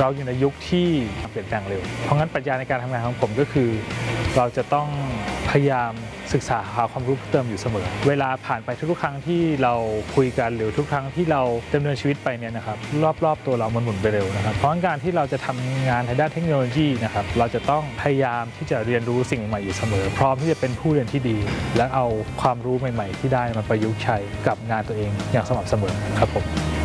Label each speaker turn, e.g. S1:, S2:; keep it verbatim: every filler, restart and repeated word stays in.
S1: เราอยู่ในยุคที่เปลี่ยนแปลงเร็วเพราะงั้นปรัชญาในการทำงานของผมก็คือเราจะต้องพยายามศึกษาหาความรู้เพิ่มเติมอยู่เสมอเวลาผ่านไปทุกๆครั้งที่เราคุยกันหรือทุกครั้งที่เราดำเนินชีวิตไปเนี่ยนะครับรอบๆตัวเรามันหมุนไปเร็วนะครับเพราะการที่เราจะทำงานทางด้านเทคโนโลยีนะครับเราจะต้องพยายามที่จะเรียนรู้สิ่งใหม่อยู่เสมอพร้อมที่จะเป็นผู้เรียนที่ดีและเอาความรู้ใหม่ๆที่ได้มาประยุกต์ใช้กับงานตัวเองอย่างสม่ำเสมอครับผม